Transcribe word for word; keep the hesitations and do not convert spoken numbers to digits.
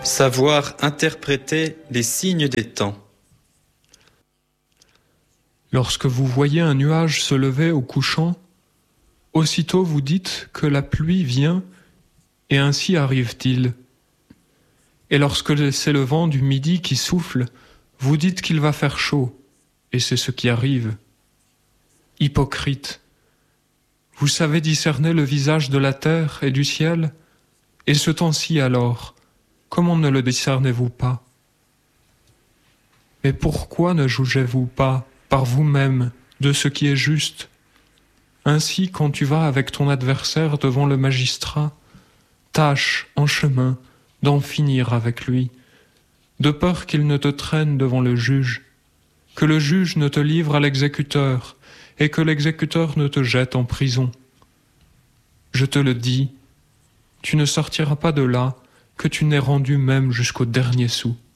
Savoir interpréter les signes des temps. Lorsque vous voyez un nuage se lever au couchant, aussitôt vous dites que la pluie vient, et ainsi arrive-t-il. Et lorsque c'est le vent du midi qui souffle, vous dites qu'il va faire chaud, et c'est ce qui arrive. Hypocrite, vous savez discerner le visage de la terre et du ciel, et ce temps-ci alors, comment ne le discernez-vous pas? Mais pourquoi ne jugez-vous pas par vous-même de ce qui est juste? Ainsi, quand tu vas avec ton adversaire devant le magistrat, tâche en chemin d'en finir avec lui, de peur qu'il ne te traîne devant le juge, que le juge ne te livre à l'exécuteur et que l'exécuteur ne te jette en prison. Je te le dis, tu ne sortiras pas de là que tu n'aies rendu même jusqu'au dernier sou.